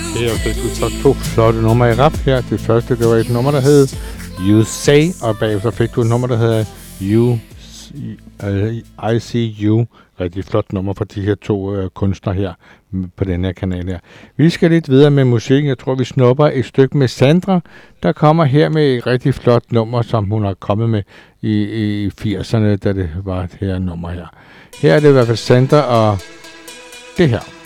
Her fik vi så 2 flotte numre i rap her. Det første, det var et nummer, der hed You Say, og bagefter fik du et nummer, der hedder I See You. Rigtig flot nummer fra de her 2 kunstnere her på den her kanal her. Vi skal lidt videre med musik. Jeg tror, vi snupper et stykke med Sandra, der kommer her med et rigtig flot nummer, som hun har kommet med i 80'erne, da det var det her nummer her. Her er det i hvert fald Sandra og det her.